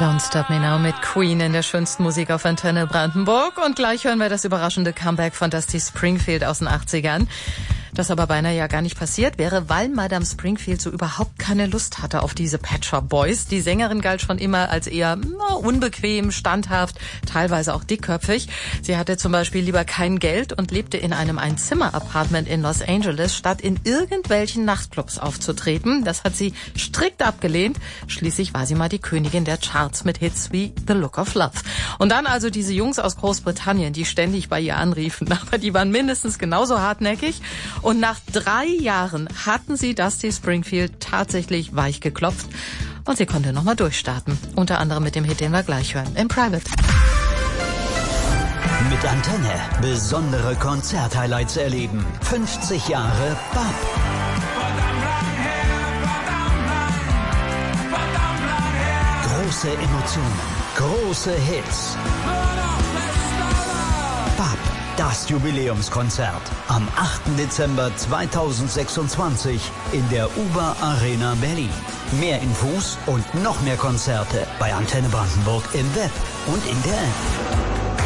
Don't Stop Me Now mit Queen in der schönsten Musik auf Antenne Brandenburg. Und gleich hören wir das überraschende Comeback von Dusty Springfield aus den 80ern. Das aber beinahe ja gar nicht passiert wäre, weil Madame Springfield so überhaupt keine Lust hatte auf diese Pet Shop Boys. Die Sängerin galt schon immer als eher unbequem, standhaft, teilweise auch dickköpfig. Sie hatte zum Beispiel lieber kein Geld und lebte in einem Einzimmer-Apartment in Los Angeles, statt in irgendwelchen Nachtclubs aufzutreten. Das hat sie strikt abgelehnt. Schließlich war sie mal die Königin der Charts mit Hits wie The Look of Love. Und dann also diese Jungs aus Großbritannien, die ständig bei ihr anriefen. Aber die waren mindestens genauso hartnäckig. Und nach 3 Jahren hatten sie Dusty Springfield tatsächlich weich geklopft. Und sie konnte nochmal durchstarten. Unter anderem mit dem Hit, den wir gleich hören, in Private. Mit Antenne besondere Konzerthighlights erleben. 50 Jahre BAP. Große Emotionen, große Hits. BAP, das Jubiläumskonzert. Am 8. Dezember 2026 in der UBA Arena Berlin. Mehr Infos und noch mehr Konzerte bei Antenne Brandenburg im Web und in der App.